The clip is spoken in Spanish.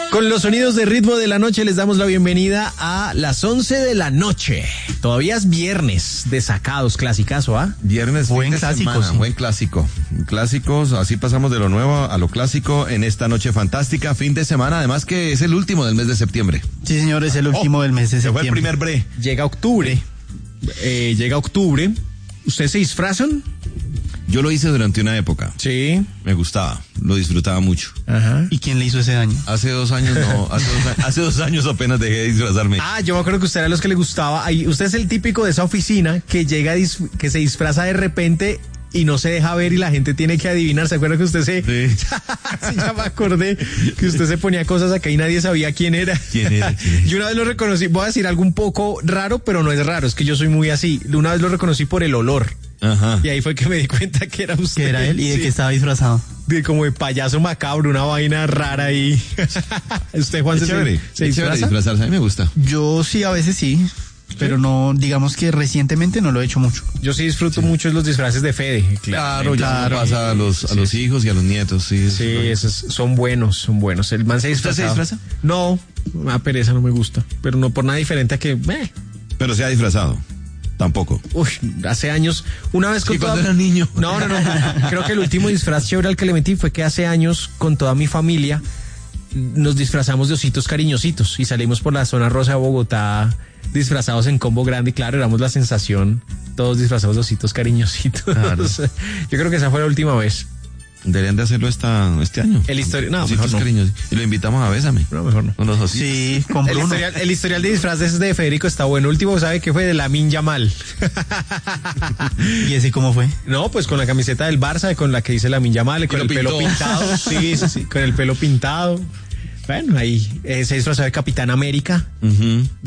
Con los sonidos de ritmo de la noche les damos la bienvenida a las 11 de la noche. Todavía es viernes de sacados, clasicazo, ¿ah? Viernes, buen clásico, semana, sí. Buen clásico. Clásicos, así pasamos de lo nuevo a lo clásico en esta noche fantástica, fin de semana, además que es el último del mes de septiembre. Sí, señor, es el último del mes de Se septiembre. fue el primer bre. Llega octubre. ¿Ustedes se disfrazan? Yo lo hice durante una época. Sí. Me gustaba, lo disfrutaba mucho. Ajá. ¿Y quién le hizo ese daño? Hace 2 años no, hace 2 años apenas dejé de disfrazarme. Ah, yo me acuerdo que usted era de los que le gustaba. Usted es el típico de esa oficina que llega, que se disfraza de repente y no se deja ver y la gente tiene que adivinar. ¿Se acuerda que usted Sí. Sí, ya me acordé que usted se ponía cosas acá y nadie sabía quién era. ¿Quién era? Yo una vez lo reconocí, voy a decir algo un poco raro, pero no es raro, es que yo soy muy así. Una vez lo reconocí por el olor. Ajá. Y ahí fue que me di cuenta que era usted. Que era él y de Sí. que estaba disfrazado. De como de payaso macabro, una vaina rara ahí. ¿Usted, Juan, Es chévere, se es chévere disfraza? disfrazarse, a mí me gusta. Yo sí, a veces sí, pero no, digamos que recientemente no lo he hecho mucho. Yo sí disfruto mucho los disfraces de Fede. Claro, ya Claro. no pasa a los hijos y a los nietos, sí. Sí, esos son buenos, son buenos. El man se ¿Usted disfraza. se disfraza? No, a pereza no me gusta, pero no por nada diferente a que, Pero se ha disfrazado. Tampoco. uy, hace años, una vez con ¿Y cuando era niño? No. Creo que el último disfraz chévere al que le metí fue que hace años con toda mi familia nos disfrazamos de ositos cariñositos y salimos por la zona rosa de Bogotá disfrazados en combo grande y claro, éramos la sensación, todos disfrazados de ositos cariñositos. Claro. Yo creo que esa fue la última vez. Deberían de hacerlo este año. No, Ositos mejor no. cariños. Y lo invitamos a Bésame. No, mejor no. Con los ositos. Sí, con Bruno. El historial de disfraces de Federico está bueno. Último, ¿sabe qué fue? De Lamine Yamal. ¿Y ese cómo fue? No, pues con la camiseta del Barça, con la que dice Lamine Yamal, con lo el pelo pintó. pintado. Sí, con el pelo pintado. Bueno, ahí se disfrazó de Capitán América. Ujú.